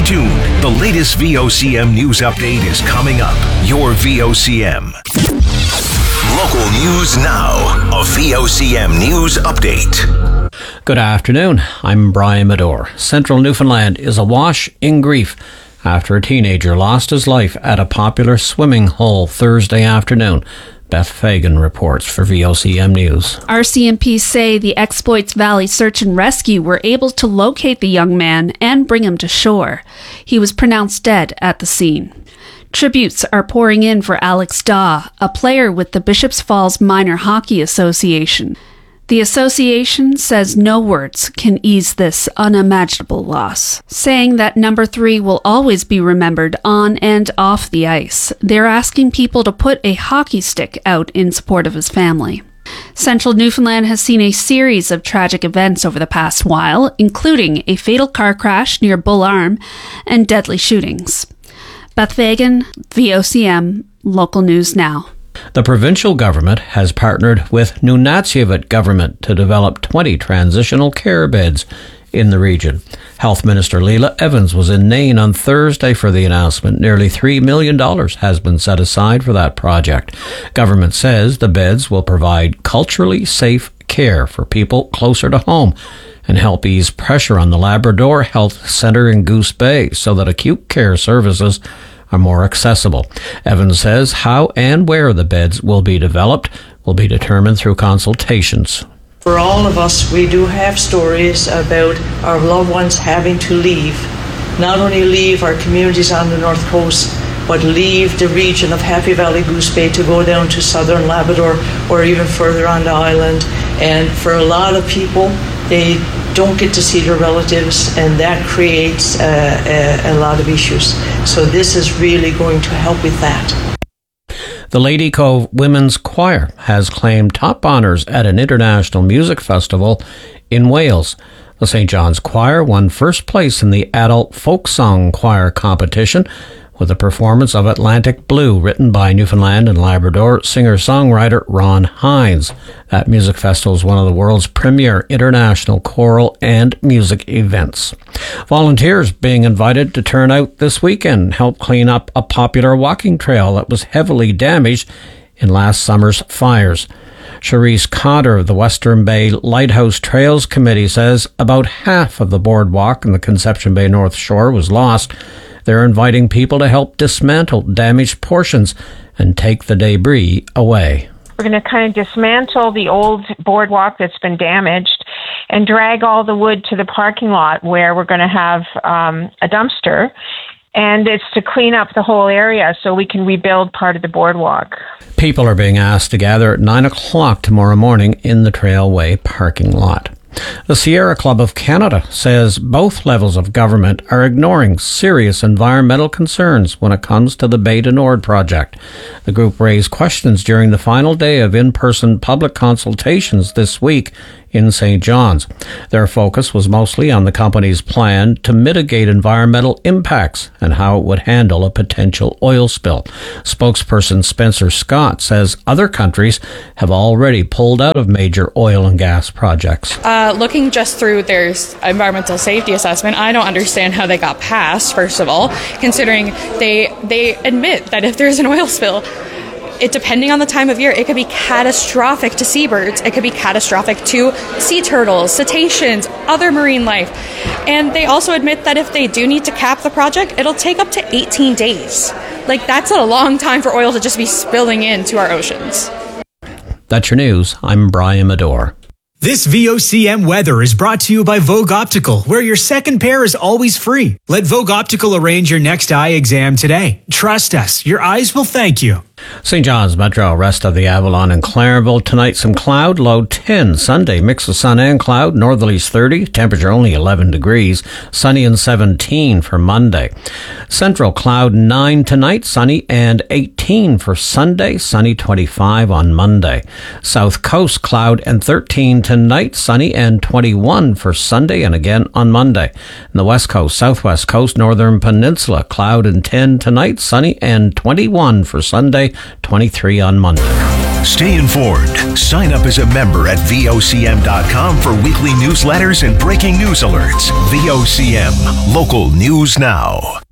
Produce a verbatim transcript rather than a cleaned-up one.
tuned. The latest V O C M news update is coming up. Your V O C M. Local news now. A V O C M news update. Good afternoon. I'm Brian Medore. Central Newfoundland is awash in grief after a teenager lost his life at a popular swimming hole Thursday afternoon. Beth Fagan reports for V O C M News. R C M P say the Exploits Valley Search and Rescue were able to locate the young man and bring him to shore. He was pronounced dead at the scene. Tributes are pouring in for Alex Daw, a player with the Bishops Falls Minor Hockey Association. The association says no words can ease this unimaginable loss, saying that number three will always be remembered on and off the ice. They're asking people to put a hockey stick out in support of his family. Central Newfoundland has seen a series of tragic events over the past while, including a fatal car crash near Bull Arm and deadly shootings. Beth Fagan, V O C M, Local News Now. The provincial government has partnered with Nunatsiavut government to develop twenty transitional care beds in the region. Health Minister Leila Evans was in Nain on Thursday for the announcement. Nearly three million dollars has been set aside for that project. Government says the beds will provide culturally safe care for people closer to home and help ease pressure on the Labrador Health Centre in Goose Bay so that acute care services are more accessible. Evans says how and where the beds will be developed will be determined through consultations. For all of us, we do have stories about our loved ones having to leave. Not only leave our communities on the North Coast, but leave the region of Happy Valley Goose Bay to go down to southern Labrador or even further on the island. And for a lot of people, they don't get to see their relatives, and that creates uh, a, a lot of issues. So this is really going to help with that. The Lady Cove Women's Choir has claimed top honours at an international music festival in Wales. The Saint John's Choir won first place in the adult folk song choir competition with a performance of Atlantic Blue, written by Newfoundland and Labrador singer-songwriter Ron Hines. That music festival is one of the world's premier international choral and music events. Volunteers being invited to turn out this weekend and help clean up a popular walking trail that was heavily damaged in last summer's fires. Charisse Cotter of the Western Bay Lighthouse Trails Committee says about half of the boardwalk in the Conception Bay North Shore was lost. They're inviting people to help dismantle damaged portions and take the debris away. We're going to kind of dismantle the old boardwalk that's been damaged and drag all the wood to the parking lot where we're going to have um, a dumpster. And it's to clean up the whole area so we can rebuild part of the boardwalk. People are being asked to gather at nine o'clock tomorrow morning in the Trailway parking lot. The Sierra Club of Canada says both levels of government are ignoring serious environmental concerns when it comes to the Bay du Nord project. The group raised questions during the final day of in-person public consultations this week in Saint John's. Their focus was mostly on the company's plan to mitigate environmental impacts and how it would handle a potential oil spill. Spokesperson Spencer Scott says other countries have already pulled out of major oil and gas projects. Uh, looking just through their environmental safety assessment, I don't understand how they got passed, first of all, considering they they admit that if there's an oil spill, it, depending on the time of year, it could be catastrophic to seabirds. It could be catastrophic to sea turtles, cetaceans, other marine life. And they also admit that if they do need to cap the project, it'll take up to eighteen days. Like, that's a long time for oil to just be spilling into our oceans. That's your news. I'm Brian Medore. This V O C M weather is brought to you by Vogue Optical, where your second pair is always free. Let Vogue Optical arrange your next eye exam today. Trust us, your eyes will thank you. Saint John's Metro, rest of the Avalon and Clarenville. Tonight, some cloud, low ten. Sunday, mix of sun and cloud, northerlies thirty, temperature only eleven degrees. Sunny and seventeen for Monday. Central, cloud nine tonight, sunny and eighteen for Sunday, sunny twenty-five on Monday. South Coast, cloud and thirteen tonight, sunny and twenty-one for Sunday and again on Monday. And the West Coast, Southwest Coast, Northern Peninsula, cloud and ten tonight, sunny and twenty-one for Sunday, twenty-three on Monday. Stay informed. Sign up as a member at V O C M dot com for weekly newsletters and breaking news alerts. V O C M, local news now.